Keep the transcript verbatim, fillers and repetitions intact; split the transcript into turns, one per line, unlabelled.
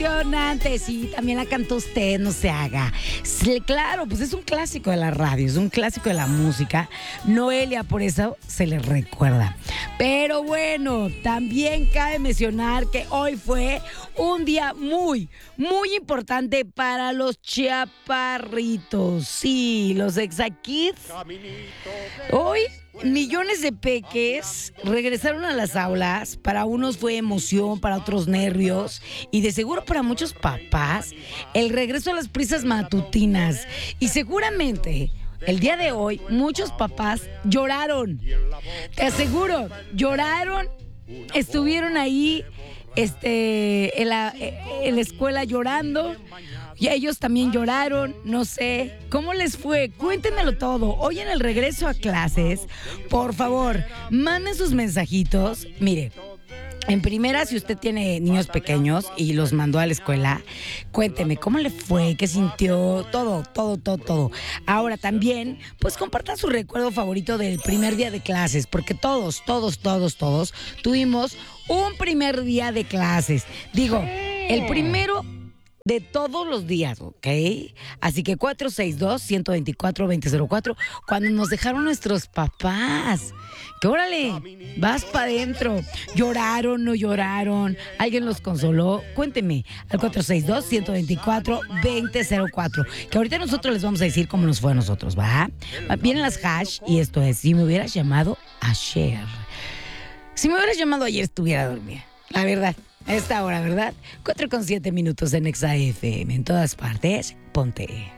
Impresionante, sí, también la cantó usted, no se haga. Sí, claro, pues es un clásico de la radio, es un clásico de la música. Noelia, por eso se le recuerda. Pero bueno, también cabe mencionar que hoy fue un día muy, muy importante para los chaparritos. Sí, los Exackids. Hoy millones de peques regresaron a las aulas. Para unos fue emoción, para otros nervios y de seguro para muchos papás el regreso a las prisas matutinas. Y seguramente el día de hoy muchos papás lloraron. Te aseguro, lloraron, estuvieron ahí este, en, la, en la escuela llorando. Y ellos también lloraron, no sé. ¿Cómo les fue? Cuéntenmelo todo. Hoy en el regreso a clases, por favor, manden sus mensajitos. Mire, en primera, si usted tiene niños pequeños y los mandó a la escuela, cuénteme cómo le fue, qué sintió, todo, todo, todo, todo. Ahora también, pues compartan su recuerdo favorito del primer día de clases, porque todos, todos, todos, todos tuvimos un primer día de clases. Digo, el primero de todos los días, ¿ok? Así que cuatro seis dos, uno dos cuatro, dos cero cero cuatro, cuando nos dejaron nuestros papás. Que órale, vas para adentro. ¿Lloraron, no lloraron? ¿Alguien los consoló? Cuénteme al cuatro seis dos, uno dos cuatro, dos cero cuatro. Que ahorita nosotros les vamos a decir cómo nos fue a nosotros, ¿va? Vienen las hash y esto es, si me hubieras llamado ayer. Si me hubieras llamado ayer estuviera dormida, la verdad. A esta hora, ¿verdad? cuatro con siete minutos en Exa F M. En todas partes, ponte.